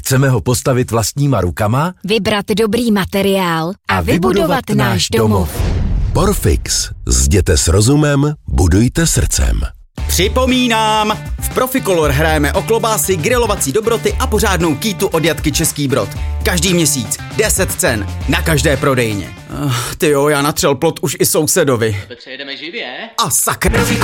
Chceme ho postavit vlastníma rukama, vybrat dobrý materiál a vybudovat náš domov. Porfix. Zděte s rozumem, budujte srdcem. Připomínám, v Proficolor hrajeme o klobásy, grilovací dobroty a pořádnou kýtu od Jatky Český Brod. Každý měsíc 10 cen na každé prodejně. Tyjo, já natřel plot už i sousedovi. Petře, jedeme živě? A sakra.